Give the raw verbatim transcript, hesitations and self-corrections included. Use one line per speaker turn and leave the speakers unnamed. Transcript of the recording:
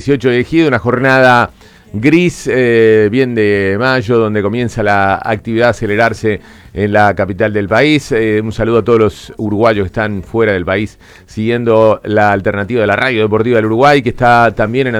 dieciocho de Ejido, una jornada gris, eh, bien de mayo, donde comienza la actividad a acelerarse en la capital del país. Eh, un saludo a todos los uruguayos que están fuera del país siguiendo la alternativa de la radio deportiva del Uruguay, que está también en